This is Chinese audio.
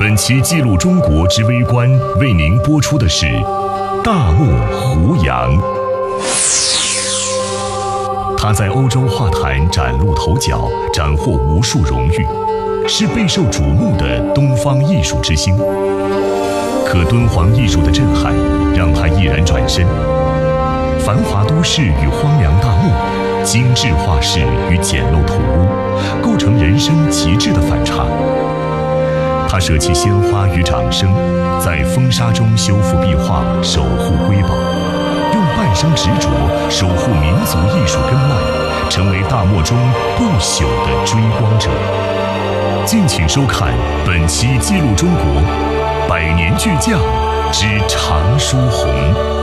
本期记录中国之微观为您播出的是大漠胡杨。他在欧洲画坛崭露头角，斩获无数荣誉，是备受瞩目的东方艺术之星。可敦煌艺术的震撼让他毅然转身，繁华都市与荒凉大漠，精致画室与简陋土屋，构成人生极致的反差。他舍弃鲜花与掌声，在风沙中修复壁画，守护瑰宝，用半生执着守护民族艺术根脉，成为大漠中不朽的追光者。敬请收看本期《记录中国》百年巨匠之常书鸿。